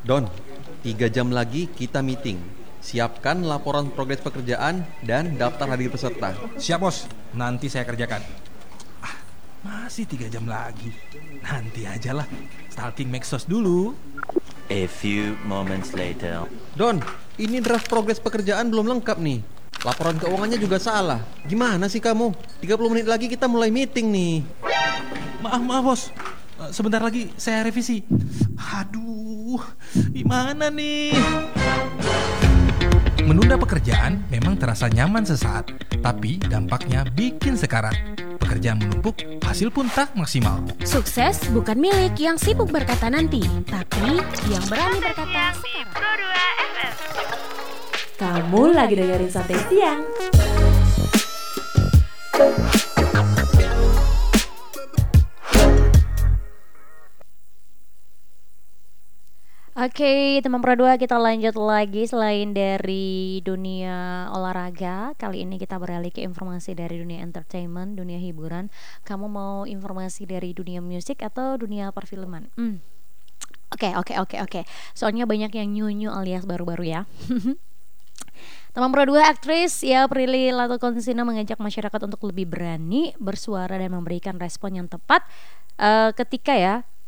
Don, 3 jam lagi kita meeting. Siapkan laporan progres pekerjaan dan daftar hadir peserta. Siap bos, nanti saya kerjakan. Masih 3 jam lagi. Nanti aja lah, stalking Maxos dulu. A few moments later. Don, ini draft progres pekerjaan belum lengkap nih. Laporan keuangannya juga salah. Gimana sih kamu? 30 menit lagi kita mulai meeting nih. Maaf bos, sebentar lagi saya revisi. Aduh, gimana nih? Menunda pekerjaan memang terasa nyaman sesaat, tapi dampaknya bikin sekarat. Pekerjaan menumpuk, hasil pun tak maksimal. Sukses bukan milik yang sibuk berkata nanti, tapi yang berani berkata sekarang. Kamu lagi dengerin Santai Siang. Oke, teman Pro 2, kita lanjut lagi. Selain dari dunia olahraga, kali ini kita beralih ke informasi dari dunia entertainment, dunia hiburan. Kamu mau informasi dari dunia musik atau dunia perfilman? Oke. Soalnya banyak yang nyunyu alias baru-baru ya. Teman Pro 2, aktris Prilly Latuconsina mengajak masyarakat untuk lebih berani bersuara dan memberikan respon yang tepat ketika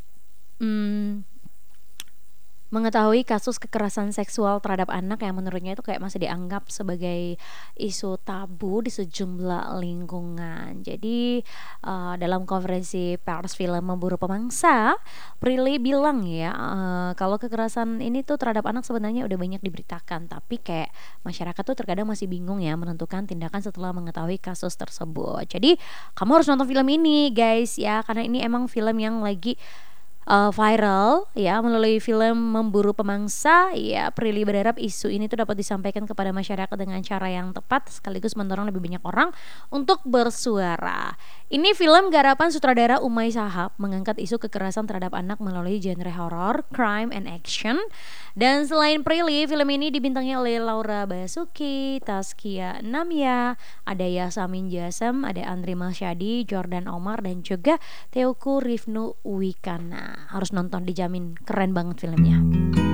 mengetahui kasus kekerasan seksual terhadap anak yang menurutnya itu kayak masih dianggap sebagai isu tabu di sejumlah lingkungan. Jadi dalam konferensi pers film Memburu Pemangsa, Prilly bilang kalau kekerasan ini tuh terhadap anak sebenarnya udah banyak diberitakan, tapi kayak masyarakat tuh terkadang masih bingung menentukan tindakan setelah mengetahui kasus tersebut. Jadi kamu harus nonton film ini guys karena ini emang film yang lagi viral melalui film Memburu Pemangsa. Prilly berharap isu ini tuh dapat disampaikan kepada masyarakat dengan cara yang tepat sekaligus mendorong lebih banyak orang untuk bersuara. Ini film garapan sutradara Umay Shahab mengangkat isu kekerasan terhadap anak melalui genre horror, crime and action. Dan selain Prilly, film ini dibintangi oleh Laura Basuki, Taskia Namya, ada Yasamin Jasem, ada Andri Malsyadi, Jordan Omar, dan juga Teuku Rifnu Wikana. Harus nonton, dijamin keren banget filmnya.